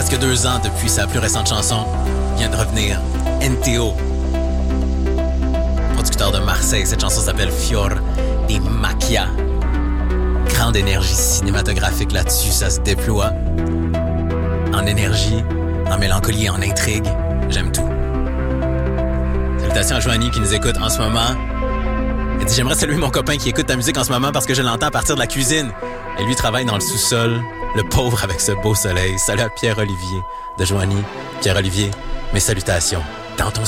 presque 2 ans depuis sa plus récente chanson, vient de revenir. NTO, producteur de Marseille. Cette chanson s'appelle Fior di Macchia. Grande énergie cinématographique là-dessus, ça se déploie. En énergie, en mélancolie, en intrigue. J'aime tout. Salutations à Joanie qui nous écoute en ce moment. Elle dit « J'aimerais saluer mon copain qui écoute ta musique en ce moment parce que je l'entends à partir de la cuisine. » Et lui travaille dans le sous-sol, le pauvre avec ce beau soleil. Salut à Pierre-Olivier de Joanie. Pierre-Olivier, mes salutations. Dans ton